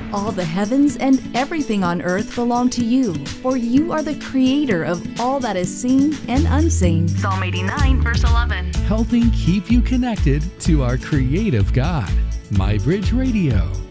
All the heavens and everything on earth belong to you, for you are the creator of all that is seen and unseen. Psalm 89, verse 11. Helping keep you connected to our creative God. MyBridge Radio.